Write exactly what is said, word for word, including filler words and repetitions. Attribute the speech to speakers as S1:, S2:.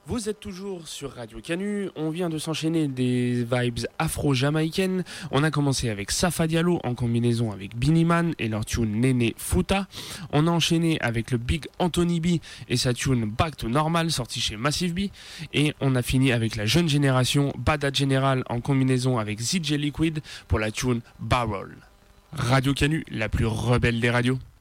S1: Vous êtes toujours sur Radio Canu, on vient de s'enchaîner des vibes afro-jamaïcaines. On a commencé avec Safa Diallo en combinaison avec Beenie Man et leur tune Néné Fouta. On a enchaîné avec le Big Anthony B et sa tune Back to Normal sorti chez Massive B. Et on a fini avec la jeune génération Bada General en combinaison avec Z J Liquid pour la tune Barrel. Radio Canu, la plus rebelle des radios.